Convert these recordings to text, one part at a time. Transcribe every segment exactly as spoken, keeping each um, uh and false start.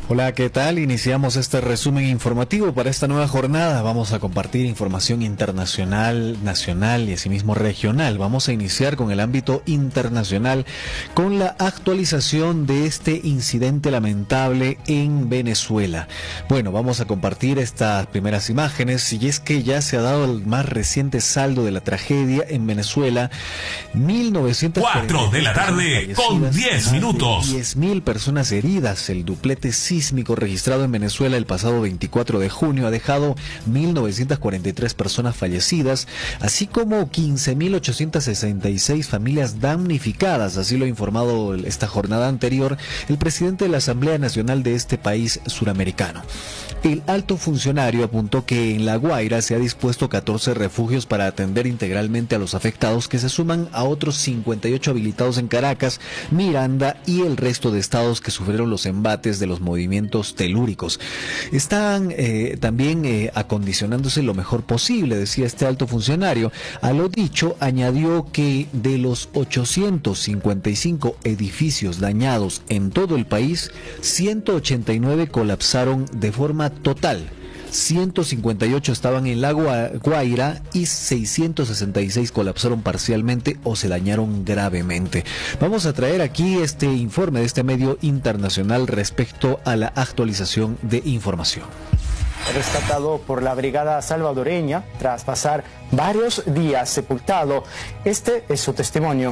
Hola, ¿qué tal? Iniciamos este resumen informativo para esta nueva jornada. Vamos a compartir información internacional, nacional y asimismo regional. Vamos a iniciar con el ámbito internacional con la actualización de este incidente lamentable en Venezuela. Bueno, vamos a compartir estas primeras imágenes y es que ya se ha dado el más reciente saldo de la tragedia en Venezuela. mil novecientos cuatro de la tarde con diez minutos. diez mil personas heridas. El duplete sísmico registrado en Venezuela el pasado veinticuatro de junio ha dejado mil novecientas cuarenta y tres personas fallecidas, así como quince mil ochocientas sesenta y seis familias damnificadas. Así lo ha informado esta jornada anterior el presidente de la Asamblea Nacional de este país suramericano. El alto funcionario apuntó que en La Guaira se ha dispuesto catorce refugios para atender integralmente a los afectados, que se suman a otros cincuenta y ocho habilitados en Caracas, Miranda y el resto de estados que sufrieron los embates de los movimientos telúricos. Están eh, también eh, acondicionándose lo mejor posible, decía este alto funcionario. A lo dicho, añadió que de los ochocientos cincuenta y cinco edificios dañados en todo el país, ciento ochenta y nueve colapsaron de forma total. ciento cincuenta y ocho estaban en La Guaira y seiscientos sesenta y seis colapsaron parcialmente o se dañaron gravemente. Vamos a traer aquí este informe de este medio internacional respecto a la actualización de información. Rescatado por la brigada salvadoreña tras pasar varios días sepultado. Este es su testimonio.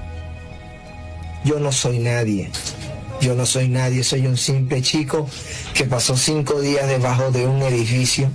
Yo no soy nadie. Yo no soy nadie, soy un simple chico que pasó cinco días debajo de un edificio.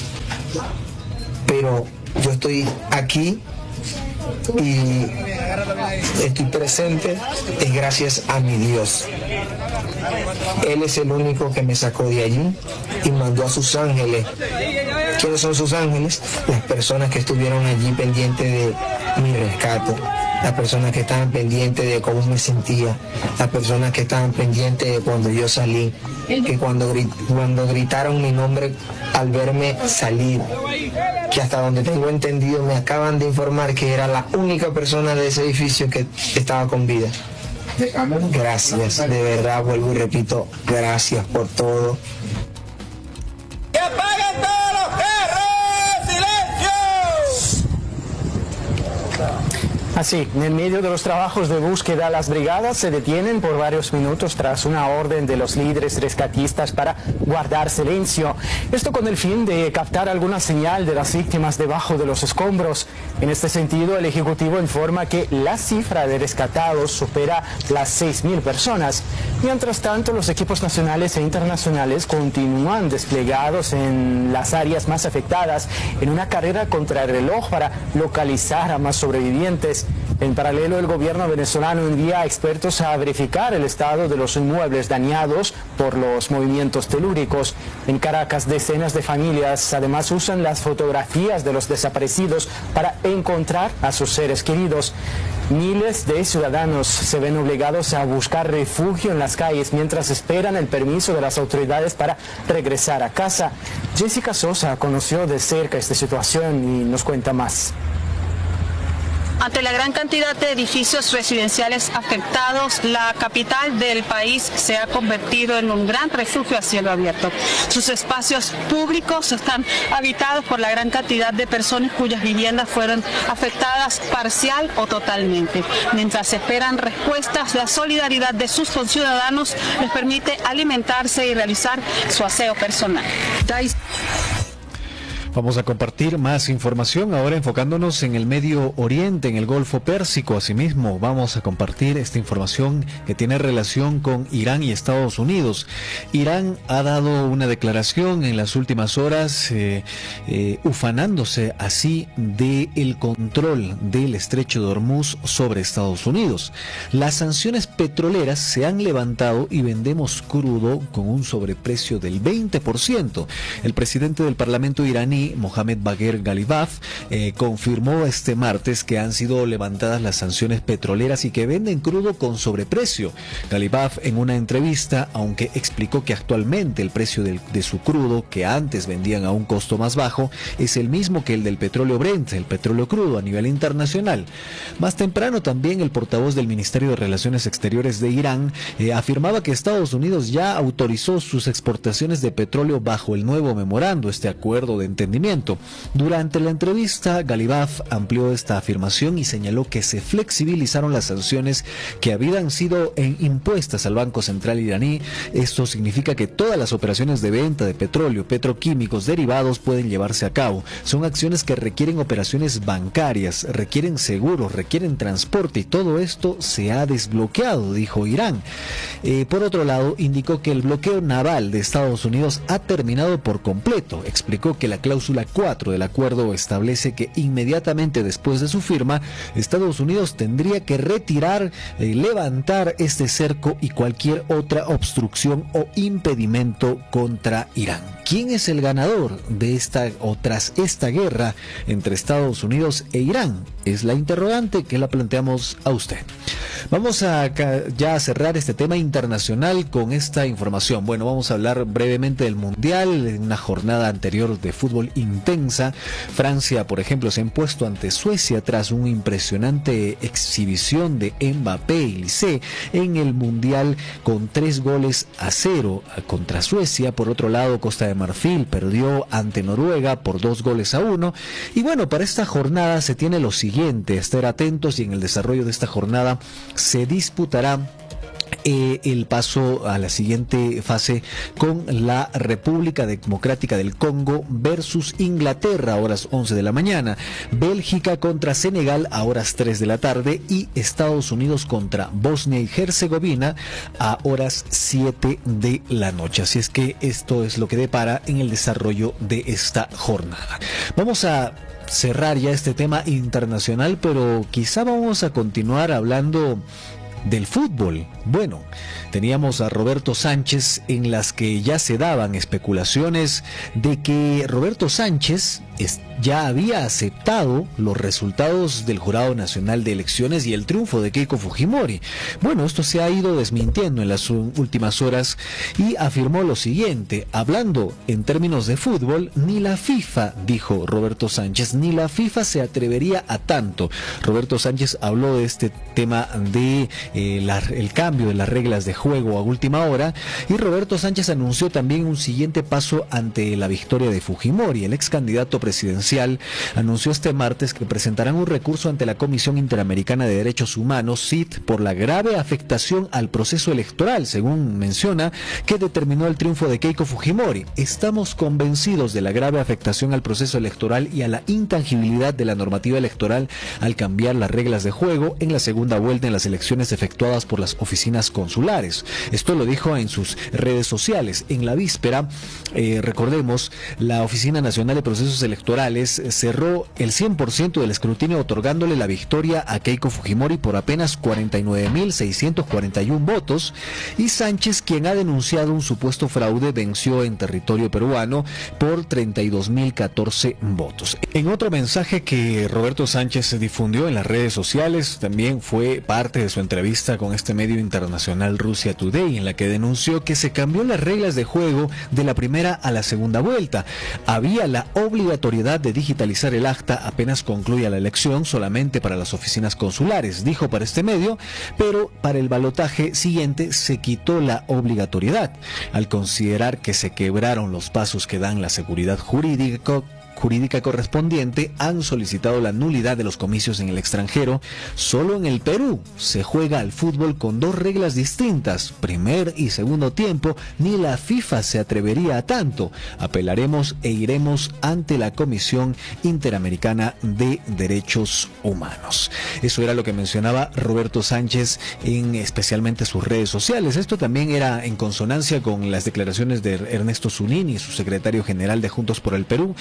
Pero yo estoy aquí y estoy presente es gracias a mi Dios. Él es el único que me sacó de allí y mandó a sus ángeles. ¿Quiénes son sus ángeles? Las personas que estuvieron allí pendientes de mi rescate, las personas que estaban pendientes de cómo me sentía, las personas que estaban pendientes de cuando yo salí, que cuando, grit, cuando gritaron mi nombre al verme salir, que hasta donde tengo entendido me acaban de informar que era la única persona de ese edificio que estaba con vida. Gracias, de verdad, vuelvo y repito, gracias por todo. ¡Que apaguen todos los carros! ¡Silencio! Así, en el medio de los trabajos de búsqueda, las brigadas se detienen por varios minutos tras una orden de los líderes rescatistas para guardar silencio. Esto con el fin de captar alguna señal de las víctimas debajo de los escombros. En este sentido, el Ejecutivo informa que la cifra de rescatados supera las seis mil personas. Mientras tanto, los equipos nacionales e internacionales continúan desplegados en las áreas más afectadas en una carrera contra el reloj para localizar a más sobrevivientes. En paralelo, el gobierno venezolano envía a expertos a verificar el estado de los inmuebles dañados por los movimientos telúricos. En Caracas, decenas de familias además usan las fotografías de los desaparecidos para encontrar a sus seres queridos. Miles de ciudadanos se ven obligados a buscar refugio en las calles mientras esperan el permiso de las autoridades para regresar a casa. Jessica Sosa conoció de cerca esta situación y nos cuenta más. Ante la gran cantidad de edificios residenciales afectados, la capital del país se ha convertido en un gran refugio a cielo abierto. Sus espacios públicos están habitados por la gran cantidad de personas cuyas viviendas fueron afectadas parcial o totalmente. Mientras esperan respuestas, la solidaridad de sus conciudadanos les permite alimentarse y realizar su aseo personal. Vamos a compartir más información ahora enfocándonos en el Medio Oriente, en el Golfo Pérsico. Asimismo, vamos a compartir esta información que tiene relación con Irán y Estados Unidos. Irán ha dado una declaración en las últimas horas eh, eh, ufanándose así del control del estrecho de Hormuz sobre Estados Unidos. Las sanciones petroleras se han levantado y vendemos crudo con un sobreprecio del veinte por ciento. El presidente del Parlamento iraní iraní Mohamed Bagher Ghalibaf eh, confirmó este martes que han sido levantadas las sanciones petroleras y que venden crudo con sobreprecio. Ghalibaf, en una entrevista, aunque explicó que actualmente el precio del, de su crudo, que antes vendían a un costo más bajo, es el mismo que el del petróleo Brent, el petróleo crudo a nivel internacional. Más temprano también el portavoz del Ministerio de Relaciones Exteriores de Irán eh, afirmaba que Estados Unidos ya autorizó sus exportaciones de petróleo bajo el nuevo memorando, este acuerdo de entendimiento. Durante la entrevista, Ghalibaf amplió esta afirmación y señaló que se flexibilizaron las sanciones que habían sido eh, impuestas al Banco Central iraní. Esto significa que todas las operaciones de venta de petróleo, petroquímicos, derivados pueden llevarse a cabo. Son acciones que requieren operaciones bancarias, requieren seguros, requieren transporte y todo esto se ha desbloqueado, dijo Irán. Eh, por otro lado, indicó que el bloqueo naval de Estados Unidos ha terminado por completo. Explicó que la cláusula cuatro del acuerdo establece que inmediatamente después de su firma, Estados Unidos tendría que retirar, eh, levantar este cerco y cualquier otra obstrucción o impedimento contra Irán. ¿Quién es el ganador de esta o tras esta guerra entre Estados Unidos e Irán? Es la interrogante que la planteamos a usted. Vamos a ya a cerrar este tema internacional con esta información. Bueno, vamos a hablar brevemente del Mundial. En una jornada anterior de fútbol intensa, Francia, por ejemplo, se ha impuesto ante Suecia tras una impresionante exhibición de Mbappé y Lisé en el Mundial con tres goles a cero contra Suecia. Por otro lado, Costa de Marfil perdió ante Noruega por dos goles a uno. Y bueno, para esta jornada se tiene lo siguiente: estar atentos, y en el desarrollo de esta jornada se disputará Eh, el paso a la siguiente fase con la República Democrática del Congo versus Inglaterra a horas once de la mañana, Bélgica contra Senegal a horas tres de la tarde y Estados Unidos contra Bosnia y Herzegovina a horas siete de la noche. Así es que esto es lo que depara en el desarrollo de esta jornada. Vamos a cerrar ya este tema internacional, pero quizá vamos a continuar hablando del fútbol. Bueno, teníamos a Roberto Sánchez en las que ya se daban especulaciones de que Roberto Sánchez es, ya había aceptado los resultados del Jurado Nacional de Elecciones y el triunfo de Keiko Fujimori. Bueno, esto se ha ido desmintiendo en las últimas horas y afirmó lo siguiente: hablando en términos de fútbol, ni la FIFA, dijo Roberto Sánchez, ni la FIFA se atrevería a tanto. Roberto Sánchez habló de este tema de eh, la, el cambio de las reglas de juego a última hora, y Roberto Sánchez anunció también un siguiente paso ante la victoria de Fujimori. El ex candidato presidencial anunció este martes que presentarán un recurso ante la Comisión Interamericana de Derechos Humanos, C I D, por la grave afectación al proceso electoral, según menciona, que determinó el triunfo de Keiko Fujimori. Estamos convencidos de la grave afectación al proceso electoral y a la intangibilidad de la normativa electoral al cambiar las reglas de juego en la segunda vuelta en las elecciones efectuadas por las oficinas consulares. Esto lo dijo en sus redes sociales. En la víspera, eh, recordemos, la Oficina Nacional de Procesos Electorales cerró el cien por ciento del escrutinio, otorgándole la victoria a Keiko Fujimori por apenas cuarenta y nueve mil seiscientos cuarenta y uno votos, y Sánchez, quien ha denunciado un supuesto fraude, venció en territorio peruano por treinta y dos mil catorce votos. En otro mensaje que Roberto Sánchez se difundió en las redes sociales, también fue parte de su entrevista con este medio internacional Russia Today, en la que denunció que se cambió las reglas de juego de la primera a la segunda vuelta. Había la obligatoriedad de digitalizar el acta apenas concluya la elección solamente para las oficinas consulares, dijo para este medio, pero para el balotaje siguiente se quitó la obligatoriedad, al considerar que se quebraron los pasos que dan la seguridad jurídica jurídica correspondiente. Han solicitado la nulidad de los comicios en el extranjero. Solo en el Perú se juega al fútbol con dos reglas distintas, primer y segundo tiempo. Ni la FIFA se atrevería a tanto. Apelaremos e iremos ante la Comisión Interamericana de Derechos Humanos. Eso era lo que mencionaba Roberto Sánchez en especialmente sus redes sociales. Esto también era en consonancia con las declaraciones de Ernesto Zunini, su secretario general de Juntos por el Perú, eh,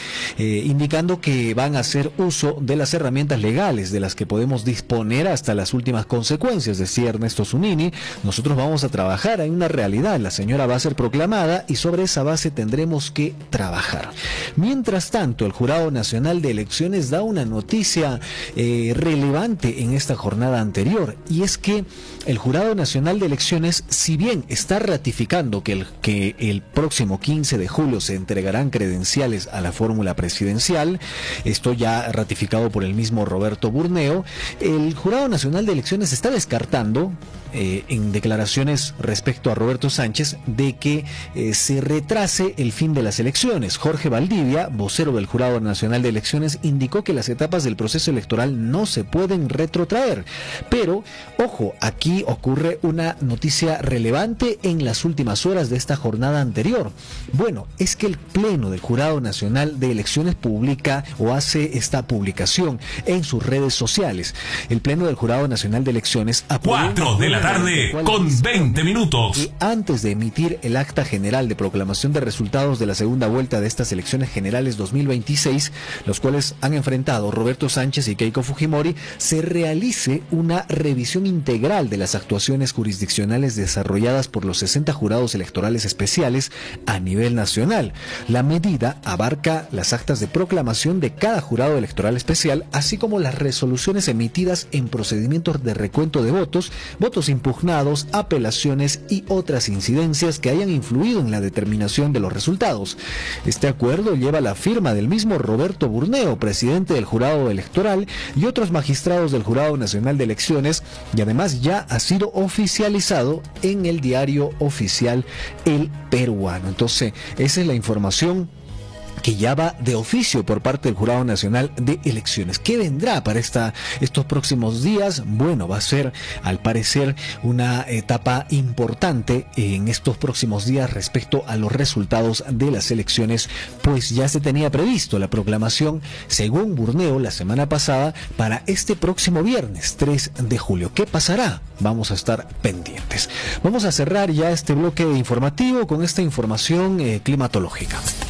eh, indicando que van a hacer uso de las herramientas legales de las que podemos disponer hasta las últimas consecuencias, decía Ernesto Zunini. Nosotros vamos a trabajar en una realidad, la señora va a ser proclamada y sobre esa base tendremos que trabajar. Mientras tanto, el Jurado Nacional de Elecciones da una noticia eh, relevante en esta jornada anterior, y es que el Jurado Nacional de Elecciones, si bien está ratificando que el, que el próximo quince de julio se entregarán credenciales a la fórmula presidencial, esto ya ratificado por el mismo Roberto Burneo, el Jurado Nacional de Elecciones está descartando Eh, en declaraciones respecto a Roberto Sánchez de que eh, se retrase el fin de las elecciones. Jorge Valdivia, vocero del Jurado Nacional de Elecciones, indicó que las etapas del proceso electoral no se pueden retrotraer. Pero, ojo, aquí ocurre una noticia relevante en las últimas horas de esta jornada anterior. Bueno, es que el Pleno del Jurado Nacional de Elecciones publica o hace esta publicación en sus redes sociales. El Pleno del Jurado Nacional de Elecciones cuatro de la tarde con veinte minutos. Y antes de emitir el acta general de proclamación de resultados de la segunda vuelta de estas elecciones generales dos mil veintiséis, los cuales han enfrentado Roberto Sánchez y Keiko Fujimori, se realice una revisión integral de las actuaciones jurisdiccionales desarrolladas por los sesenta jurados electorales especiales a nivel nacional. La medida abarca las actas de proclamación de cada jurado electoral especial, así como las resoluciones emitidas en procedimientos de recuento de votos, votos impugnados, apelaciones y otras incidencias que hayan influido en la determinación de los resultados. Este acuerdo lleva la firma del mismo Roberto Burneo, presidente del Jurado Electoral, y otros magistrados del Jurado Nacional de Elecciones, y además ya ha sido oficializado en el diario oficial El Peruano. Entonces, esa es la información que ya va de oficio por parte del Jurado Nacional de Elecciones. ¿Qué vendrá para esta, estos próximos días? Bueno, va a ser, al parecer, una etapa importante en estos próximos días respecto a los resultados de las elecciones, pues ya se tenía previsto la proclamación, según Burneo, la semana pasada, para este próximo viernes, tres de julio. ¿Qué pasará? Vamos a estar pendientes. Vamos a cerrar ya este bloque informativo con esta información eh, climatológica.